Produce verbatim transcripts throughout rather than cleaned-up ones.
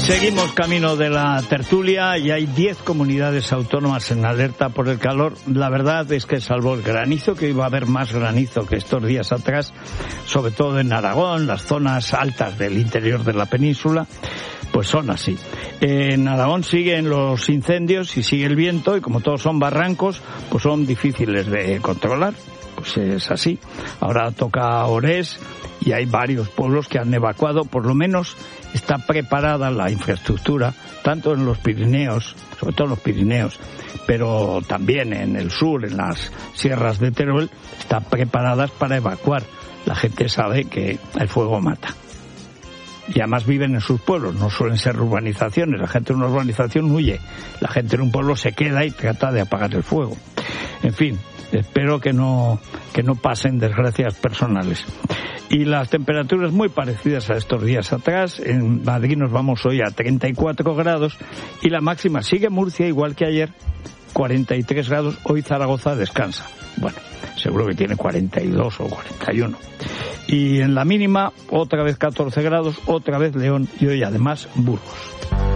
Seguimos camino de la tertulia y hay diez comunidades autónomas en alerta por el calor. La verdad es que salvo el granizo, que iba a haber más granizo que estos días atrás, sobre todo en Aragón, las zonas altas del interior de la península, pues son así. En Aragón siguen los incendios y sigue el viento y como todos son barrancos, pues son difíciles de controlar. Pues es así. Ahora toca Orés y hay varios pueblos que han evacuado, por lo menos está preparada la infraestructura, tanto en los Pirineos, sobre todo en los Pirineos, pero también en el sur, en las sierras de Teruel, están preparadas para evacuar. La gente sabe que el fuego mata. Y además viven en sus pueblos, no suelen ser urbanizaciones. La gente en una urbanización huye, la gente en un pueblo se queda y trata de apagar el fuego. En fin, espero que no, que no pasen desgracias personales. Y las temperaturas muy parecidas a estos días atrás. En Madrid nos vamos hoy a treinta y cuatro grados y la máxima sigue Murcia igual que ayer, cuarenta y tres grados. Hoy Zaragoza descansa. Bueno, seguro que tiene cuarenta y dos o cuarenta y uno. Y en la mínima, otra vez catorce grados, otra vez León y hoy además Burgos.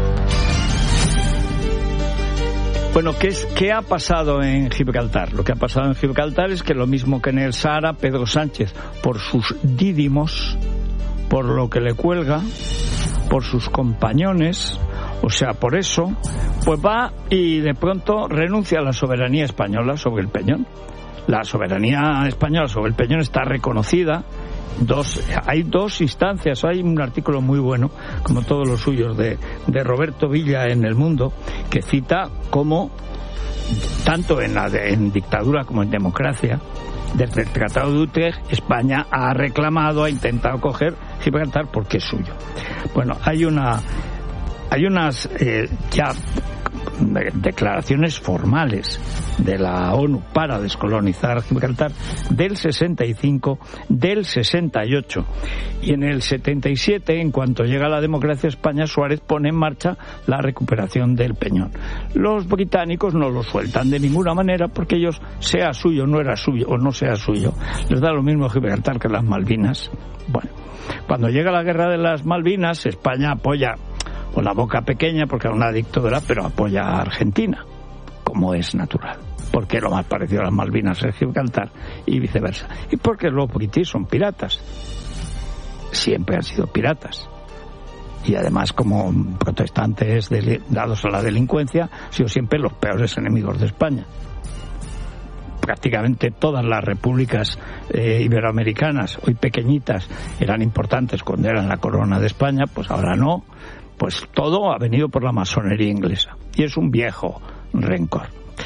Bueno, ¿qué, es, ¿qué ha pasado en Gibraltar? Lo que ha pasado en Gibraltar es que lo mismo que en el Sahara, Pedro Sánchez, por sus dídimos, por lo que le cuelga, por sus compañones, o sea, por eso, pues va y de pronto renuncia a la soberanía española sobre el Peñón. La soberanía española sobre el Peñón está reconocida. Dos, hay dos instancias, hay un artículo muy bueno, como todos los suyos, de, de Roberto Villa en El Mundo, que cita cómo, tanto en la de, en dictadura como en democracia, desde el Tratado de Utrecht, España ha reclamado, ha intentado coger Gibraltar porque es suyo. Bueno, hay una, hay unas eh, ya declaraciones formales de la ONU para descolonizar Gibraltar del sesenta y cinco, del sesenta y ocho, y en el setenta y siete, en cuanto llega la democracia España, Suárez pone en marcha la recuperación del Peñón. Los británicos no lo sueltan de ninguna manera porque ellos, sea suyo, no era suyo o no sea suyo, les da lo mismo Gibraltar que las Malvinas. Bueno, cuando llega la guerra de las Malvinas, España apoya con la boca pequeña porque era una dictadura, pero apoya a Argentina, como es natural, porque lo más parecido a las Malvinas es Gibraltar y viceversa, y porque los británicos son piratas, siempre han sido piratas, y además como protestantes dados a la delincuencia, han sido siempre los peores enemigos de España. Prácticamente todas las repúblicas eh, iberoamericanas, hoy pequeñitas, eran importantes cuando eran la corona de España, pues ahora no. Pues todo ha venido por la masonería inglesa. Y es un viejo rencor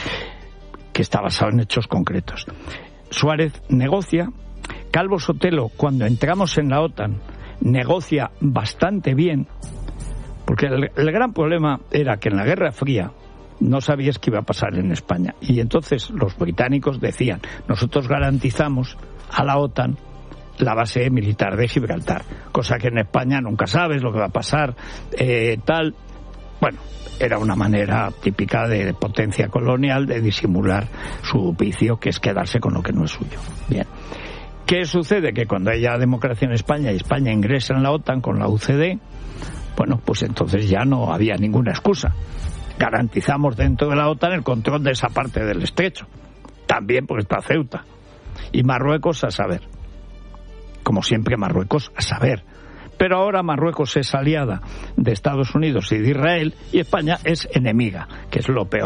que está basado en hechos concretos. Suárez negocia. Calvo Sotelo, cuando entramos en la OTAN, negocia bastante bien, porque el, el gran problema era que en la Guerra Fría no sabías qué iba a pasar en España. Y entonces los británicos decían, nosotros garantizamos a la OTAN la base militar de Gibraltar, cosa que en España nunca sabes lo que va a pasar, eh, tal. Bueno, era una manera típica de potencia colonial de disimular su vicio, que es quedarse con lo que no es suyo. Bien. ¿Qué sucede? Que cuando haya democracia en España y España ingresa en la OTAN con la U C D, bueno, pues entonces ya no había ninguna excusa. Garantizamos dentro de la OTAN el control de esa parte del estrecho. También porque está Ceuta. Y Marruecos a saber. Como siempre Marruecos a saber. Pero ahora Marruecos es aliada de Estados Unidos y de Israel y España es enemiga, que es lo peor.